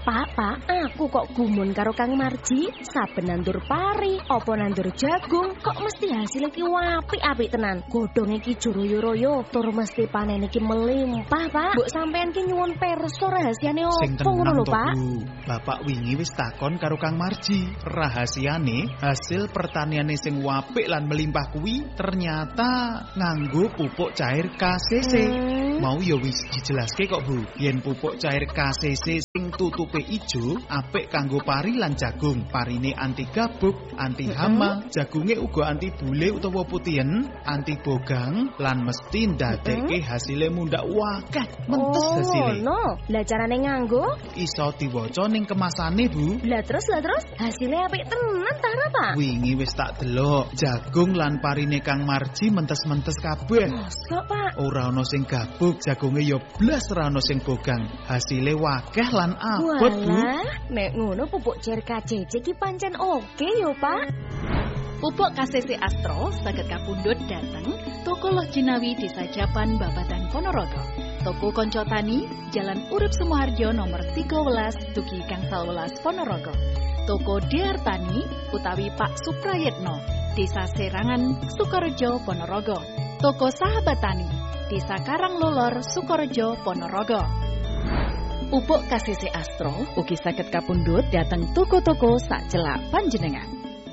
Pak, aku kok gumun karo Kang Marji. Saben nandur pari, apa nandur jagung, kok mesti hasil iki apik-apik tenan. Godhong iki royo-royo, tur mesti panen iki melimpah, Pak. Mbok sampean ki nyuwun perso rahasiane opo ngono lho, Pak? Bapak wingi wis takon karo Kang Marji. Rahasiane hasil pertaniane sing apik lan melimpah kuwi ternyata nganggo pupuk cair KCC. Mau ya wis dijelaske kok, Bu. Yen pupuk cair KCC sing tutupe ijo apik kanggo pari lan jagung. Parine anti gabuk, anti hama, jagunge uga anti bule utawa putihen, anti bogang lan mesti ndadekke hasile mundhak wakeh. Mentes hasile. No, lah carane nganggo Iso diwaca ning kemasane, Bu. Lah terus hasilnya apik tenan ta, Pak? Wingi wis tak delok, jagung lan parine Kang Marji mentes-mentes kabeh. Mosok, Pak? Ora ana sing gabuk, jagunge ya blas ora ana sing bogang. Hasile wakeh lan abot, Bu. Walah, nek ngono pupuk cair KCC ki pancen oke yo, Pak. Pupuk KCC Astro saged kapundhut dhateng Toko Loh Jinawi Desa Japan Babadan Ponorogo. Toko Konco Tani, Jalan Urip Sumoharjo nomor 13, Dugi Gangsal Welas Ponorogo. Toko DR Tani utawi Pak Suprayetno, Desa Serangan, Sukorejo, Ponorogo. Toko Sahabat Tani, Desa Karanglolor, Sukorejo, Ponorogo. Pupuk KCC Astro ugi saged kapundhut dhateng toko-toko sacelak panjenengan.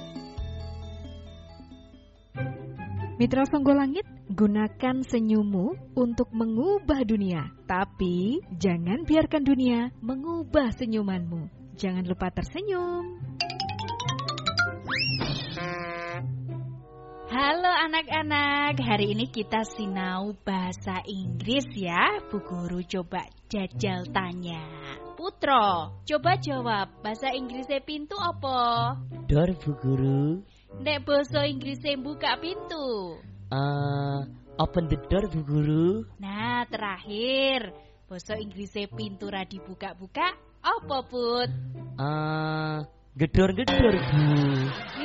Mitra Songgolangit, gunakan senyummu untuk mengubah dunia. Tapi jangan biarkan dunia mengubah senyumanmu. Jangan lupa tersenyum. Halo anak-anak, hari ini kita sinau bahasa Inggris ya. Bu Guru coba jajal tanya. Putro, coba jawab, bahasa Inggrisnya pintu apa? Door, Bu Guru. Nek bahasa Inggrisnya buka pintu. Open the door, Bu Guru. Nah, terakhir, bahasa Inggrisnya pintu ra dibuka-buka, apa, Put? Gedor-gedor, Bu.